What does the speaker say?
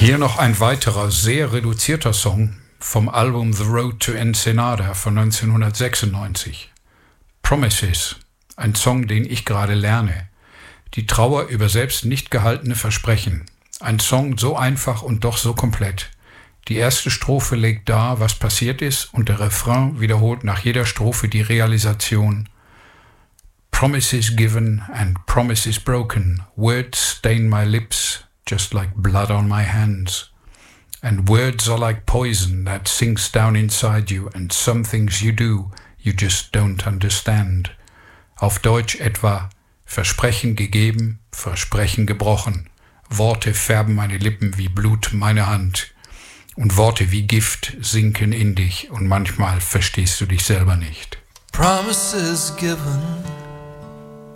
Hier noch ein weiterer, sehr reduzierter Song vom Album The Road to Ensenada von 1996. Promises, ein Song, den ich gerade lerne. Die Trauer über selbst nicht gehaltene Versprechen. Ein Song so einfach und doch so komplett. Die erste Strophe legt dar, was passiert ist, und der Refrain wiederholt nach jeder Strophe die Realisation. Promises given and promises broken. Words stain my lips, just like blood on my hands. And words are like poison that sinks down inside you, and some things you do, you just don't understand. Auf Deutsch etwa: Versprechen gegeben, Versprechen gebrochen. Worte färben meine Lippen wie Blut meine Hand. Und Worte wie Gift sinken in dich, und manchmal verstehst du dich selber nicht. Promises given